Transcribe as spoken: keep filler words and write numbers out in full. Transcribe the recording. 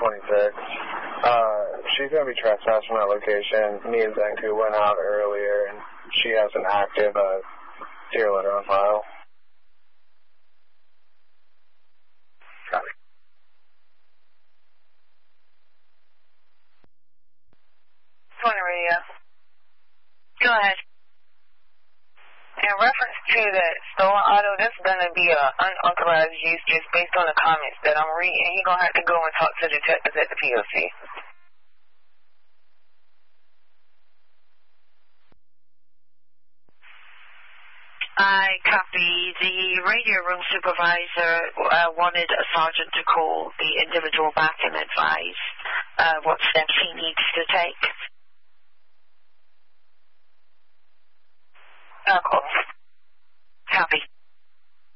twenty-six. Uh, she's going to be trespassed from that location. Me and Zenku went out earlier, and she has an active uh, serial letter on file. Copy. twenty radio. Go ahead. In reference to that stolen auto, that's going to be an unauthorized use just based on the comments that I'm reading. He's going to have to go and talk to the detectives at the P O C. I copy. The radio room supervisor uh, wanted a sergeant to call the individual back and advise uh, what steps he needs to take. Uh, cool. Copy.